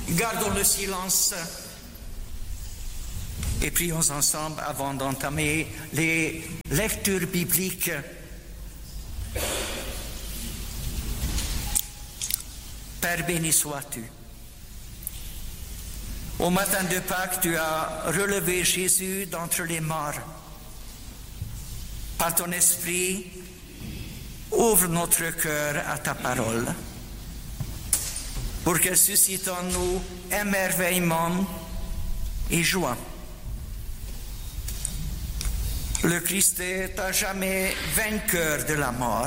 Gardons le silence et prions ensemble avant d'entamer les lectures bibliques. Père, béni sois-tu. Au matin de Pâques, tu as relevé Jésus d'entre les morts. Par ton esprit, ouvre notre cœur à ta parole, pour qu'elle suscite en nous émerveillement et joie. Le Christ est à jamais vainqueur de la mort.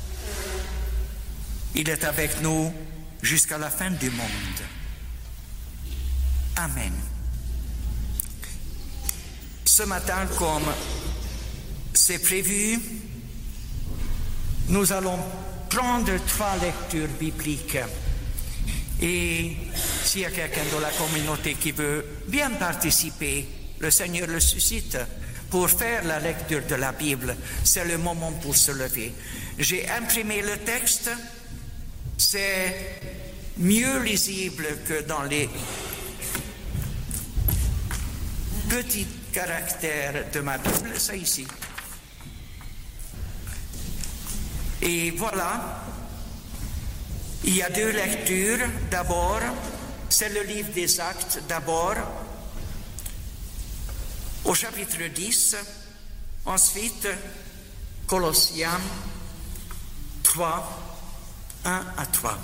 Il est avec nous jusqu'à la fin du monde. Amen. Ce matin, comme c'est prévu, nous allons prendre 3 lectures bibliques. Et s'il y a quelqu'un de la communauté qui veut bien participer, le Seigneur le suscite pour faire la lecture de la Bible. C'est le moment pour se lever. J'ai imprimé le texte. C'est mieux lisible que dans les petits caractères de ma Bible. C'est ici. Et voilà. Il y a 2 lectures. D'abord, c'est le livre des Actes, d'abord, au chapitre 10. Ensuite, Colossiens 3, 1 à 3.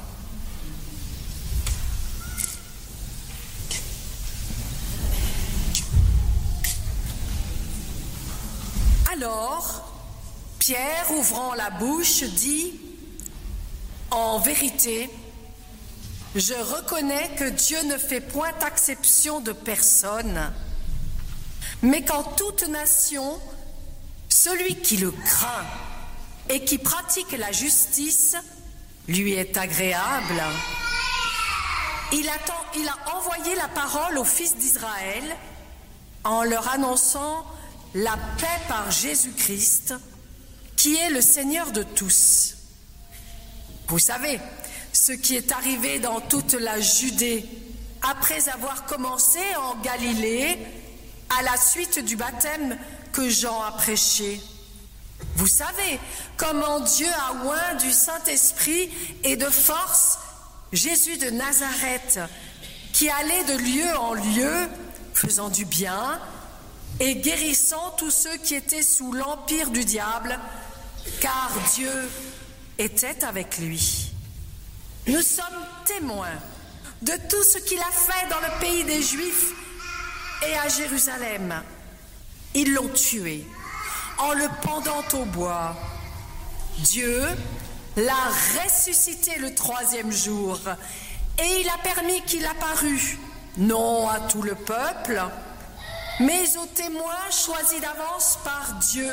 Alors, Pierre, ouvrant la bouche, dit: en vérité, je reconnais que Dieu ne fait point acception de personne, mais qu'en toute nation, celui qui le craint et qui pratique la justice lui est agréable. Il a envoyé la parole aux fils d'Israël en leur annonçant la paix par Jésus-Christ, qui est le Seigneur de tous. Vous savez, ce qui est arrivé dans toute la Judée, après avoir commencé en Galilée, à la suite du baptême que Jean a prêché. Vous savez comment Dieu a oint du Saint-Esprit et de force Jésus de Nazareth, qui allait de lieu en lieu, faisant du bien et guérissant tous ceux qui étaient sous l'empire du diable, car Dieu était avec lui. Nous sommes témoins de tout ce qu'il a fait dans le pays des Juifs et à Jérusalem. Ils l'ont tué en le pendant au bois. Dieu l'a ressuscité le 3e jour et il a permis qu'il apparût, non à tout le peuple, mais aux témoins choisis d'avance par Dieu,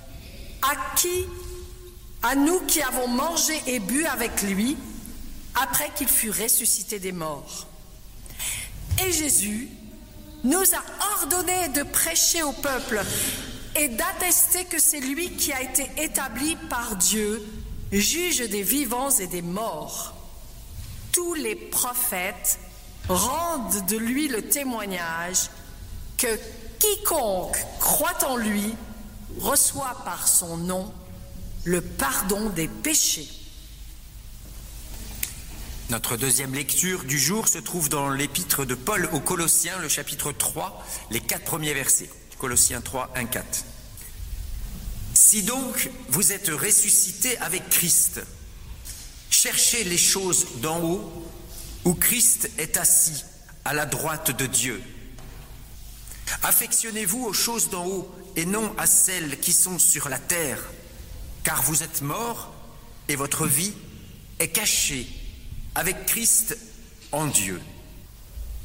à nous qui avons mangé et bu avec lui, après qu'il fut ressuscité des morts. Et Jésus nous a ordonné de prêcher au peuple et d'attester que c'est lui qui a été établi par Dieu, juge des vivants et des morts. Tous les prophètes rendent de lui le témoignage que quiconque croit en lui reçoit par son nom le pardon des péchés. Notre deuxième lecture du jour se trouve dans l'épître de Paul aux Colossiens, le chapitre 3, les 4 premiers versets. Colossiens 3, 1, 4. Si donc vous êtes ressuscités avec Christ, cherchez les choses d'en haut, où Christ est assis à la droite de Dieu. Affectionnez-vous aux choses d'en haut et non à celles qui sont sur la terre, car vous êtes morts et votre vie est cachée avec Christ en Dieu.